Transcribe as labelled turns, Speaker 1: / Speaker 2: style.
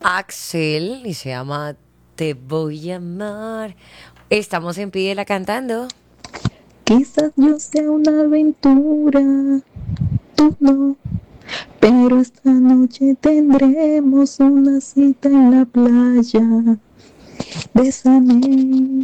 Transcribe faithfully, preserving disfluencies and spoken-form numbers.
Speaker 1: Axel y se llama Te voy a amar. Estamos en Pídela cantando.
Speaker 2: Quizás yo sea una aventura, tú no, pero esta noche tendremos una cita en la playa. Bésame,